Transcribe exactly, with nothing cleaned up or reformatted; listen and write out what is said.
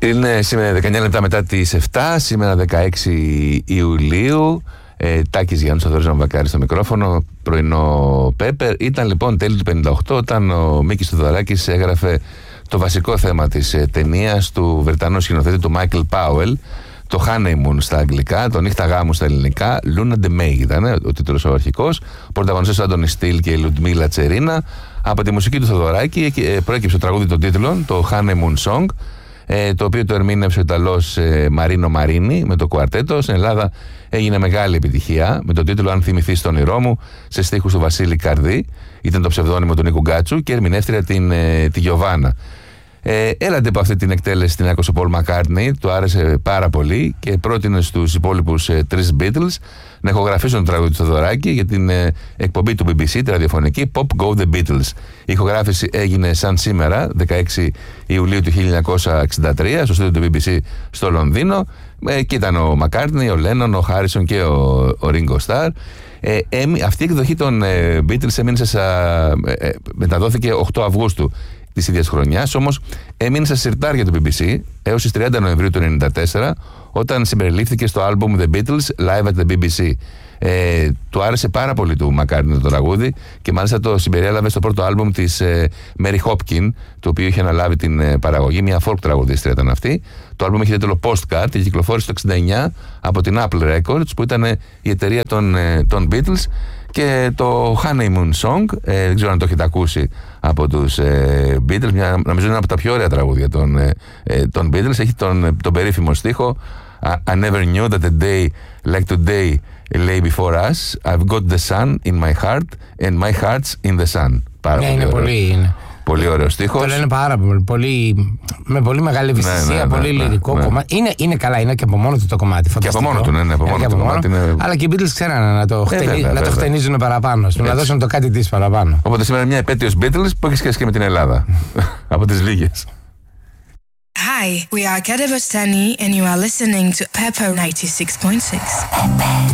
Είναι σήμερα δεκαεννιά λεπτά μετά τις επτά, σήμερα δεκαέξι Ιουλίου. Ε, Τάκης Γιάννης, ο Θοδωρής Ναυβακάρης στο μικρόφωνο, πρωινό Πέπερ. Ήταν λοιπόν τέλη του πενήντα οκτώ όταν ο Μίκης Θοδωράκης έγραφε το βασικό θέμα της ε, ταινίας του Βρετανού σκηνοθέτη του Μάικλ Πάουελ, το Honeymoon στα αγγλικά, το Νύχτα Γάμου στα ελληνικά. Luna de May ήταν ο τίτλος ο αρχικός. Πρωταγωνιστές ο Άντονι Στυλ και η Λουντμίλα Τσερίνα. Από τη μουσική του Θοδωράκη ε, προέκυψε το τραγούδι των τίτλων, το Honeymoon Song, ε, το οποίο το ερμήνευσε ο Ιταλός ε, Μαρίνο Μαρίνι με το κουαρτέτο. Στην Ελλάδα έγινε μεγάλη επιτυχία με τον τίτλο Αν θυμηθείς τον όνειρό μου, σε στίχους του Βασίλη Καρδί. Ήταν το ψευδόνυμο του Νίκου Γκάτσου και ερμηνεύτρια την, ε, τη Γιωβάνα. Ε, έλατε από αυτή την εκτέλεση την άκουσε ο Πολ Μακκάρτνι, του άρεσε πάρα πολύ και πρότεινε στους υπόλοιπους ε, τρεις Beatles να ηχογραφήσουν το τραγούδι του Θοδωράκη για την ε, εκπομπή του μπι μπι σι, τη ραδιοφωνική Pop Go The Beatles. Η ηχογράφηση έγινε σαν σήμερα, δεκαέξι Ιουλίου του χίλια εννιακόσια εξήντα τρία, στο στούντιο του μπι μπι σι στο Λονδίνο. Ε, και ήταν ο Μακκάρτνι, ο Λένον, ο Χάρισον και ο, ο Ringo Starr. Ε, ε, αυτή η εκδοχή των ε, Beatles έμεινε σε, ε, ε, μεταδόθηκε οκτώ Αυγούστου της ίδιας χρονιάς, όμως έμεινε στα συρτάρια του μπι μπι σι έως τις τριάντα Νοεμβρίου του χίλια εννιακόσια ενενήντα τέσσερα, όταν συμπεριλήφθηκε στο άλμπουμ The Beatles Live at the μπι μπι σι. Ε, του άρεσε πάρα πολύ του Μακκάρτνι το τραγούδι και μάλιστα το συμπεριέλαβε στο πρώτο άλμπουμ της ε, Mary Hopkin, το οποίο είχε αναλάβει την ε, παραγωγή, μια folk τραγουδίστρια ήταν αυτή. Το άλμπουμ είχε τίτλο Postcard και κυκλοφόρησε το εξήντα εννιά από την Apple Records, που ήταν ε, η εταιρεία των, ε, των Beatles. Και το Honeymoon Song, ε, δεν ξέρω αν το έχετε ακούσει από τους ε, Beatles, μια, νομίζω είναι από τα πιο ωραία τραγούδια των, ε, των Beatles. Έχει τον, τον περίφημο στίχο I never knew that a day like today lay before us. I've got the sun in my heart and my heart's in the sun. Πάρα ναι, πολύ είναι ωραίο. πολύ, είναι. Πολύ ωραίο στίχος. Το λένε πάρα πολύ, πολύ με πολύ μεγάλη ευαισθησία, ναι, ναι, πολύ ναι, λυρικό ναι, κομμάτι. Είναι, είναι καλά, είναι και από μόνο του το κομμάτι. Και από μόνο του, ναι, ναι, από μόνο του κομμάτι. Είναι... Αλλά και οι Beatles ξέρανε να το, ε, χτενί, να το χτενίζουν παραπάνω, να δώσουν το κάτι της παραπάνω. Οπότε σήμερα είναι μια επέτειος Beatles που έχει σχέση και με την Ελλάδα. Από τις λίγες. Hi, we are Kade Bostani and you are listening to Pepper ninety-six point six.